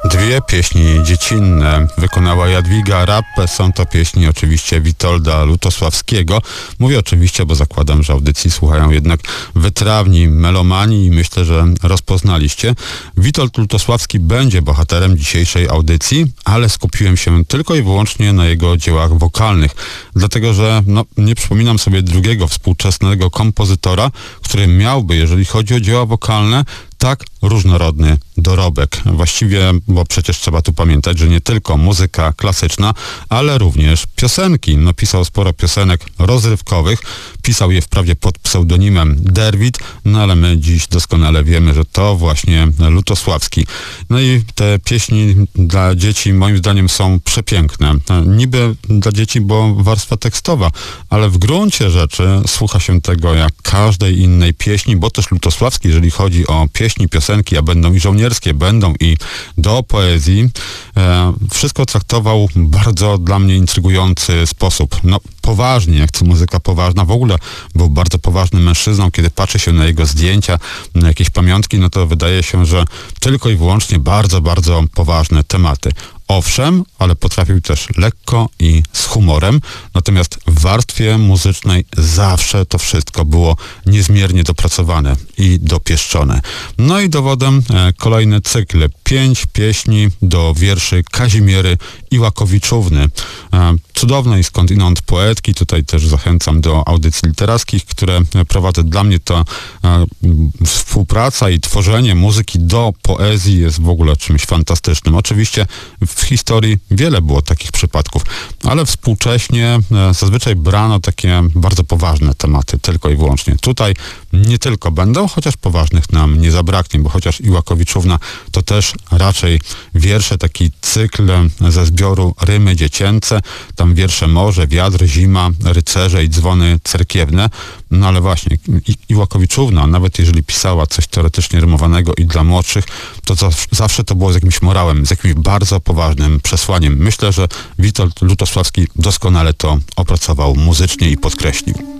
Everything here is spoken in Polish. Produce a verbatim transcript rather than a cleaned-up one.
Dwie pieśni dziecinne wykonała Jadwiga Rapp. Są to pieśni oczywiście Witolda Lutosławskiego. Mówię oczywiście, bo zakładam, że audycji słuchają jednak wytrawni melomani i myślę, że rozpoznaliście. Witold Lutosławski będzie bohaterem dzisiejszej audycji, ale skupiłem się tylko i wyłącznie na jego dziełach wokalnych, dlatego że no, nie przypominam sobie drugiego współczesnego kompozytora, który miałby, jeżeli chodzi o dzieła wokalne, tak różnorodny dorobek. Właściwie, bo przecież trzeba tu pamiętać, że nie tylko muzyka klasyczna, ale również piosenki. No, pisał sporo piosenek rozrywkowych, pisał je wprawdzie pod pseudonimem Derwit, no ale my dziś doskonale wiemy, że to właśnie Lutosławski. No i te pieśni dla dzieci moim zdaniem są przepiękne. Niby dla dzieci, bo warstwa tekstowa, ale w gruncie rzeczy słucha się tego jak każdej innej pieśni, bo też Lutosławski, jeżeli chodzi o pieśni, piosenki, a będą i żołnierskie, będą i do poezji, e, wszystko traktował w bardzo dla mnie intrygujący sposób. No, poważnie, jak to muzyka poważna. W ogóle był bardzo poważnym mężczyzną. Kiedy patrzy się na jego zdjęcia, na jakieś pamiątki, no to wydaje się, że tylko i wyłącznie bardzo, bardzo poważne tematy. Owszem, ale potrafił też lekko i z humorem, natomiast w warstwie muzycznej zawsze to wszystko było niezmiernie dopracowane i dopieszczone. No i dowodem e, kolejny cykl. Pięć pieśni do wierszy Kazimiery Iłakowiczówny. E, cudownej skądinąd poetki. Tutaj też zachęcam do audycji literackich, które prowadzę. Dla mnie to e, współpraca i tworzenie muzyki do poezji jest w ogóle czymś fantastycznym. Oczywiście w historii wiele było takich przypadków, ale współcześnie zazwyczaj brano takie bardzo poważne tematy, tylko i wyłącznie. Tutaj nie tylko będą, chociaż poważnych nam nie zabraknie, bo chociaż Iłakowiczówna to też raczej wiersze, taki cykl ze zbioru Rymy dziecięce, tam wiersze Morze, Wiatr, Zima, Rycerze i Dzwony cerkiewne, no ale właśnie I- Iłakowiczówna, nawet jeżeli pisała coś teoretycznie rymowanego i dla młodszych, to zawsze, zawsze to było z jakimś morałem, z jakimś bardzo poważnym przesłaniem. Myślę, że Witold Lutosławski doskonale to opracował muzycznie i podkreślił.